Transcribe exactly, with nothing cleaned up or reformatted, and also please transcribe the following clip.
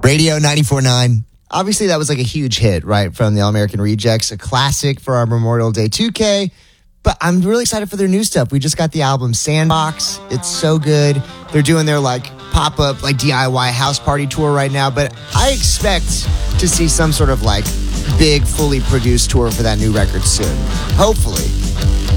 Radio ninety-four point nine. Obviously, that was like a huge hit, right, from the All American Rejects, a classic for our Memorial Day two K. But I'm really excited for their new stuff. We just got the album Sandbox. It's so good. They're doing their like pop-up, like D I Y house party tour right now. But I expect to see some sort of like big, fully produced tour for that new record soon. Hopefully.